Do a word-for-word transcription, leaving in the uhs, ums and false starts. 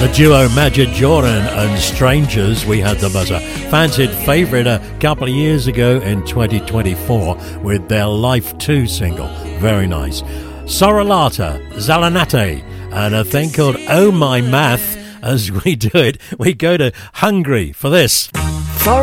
Duo Majid Jordan and Strangers. We had them as a fancied favourite a couple of years ago in twenty twenty-four with their Life two single. Very nice. Sorolata, Zalanate, and a thing called Oh My Math. As we do it, we go to Hungary for this.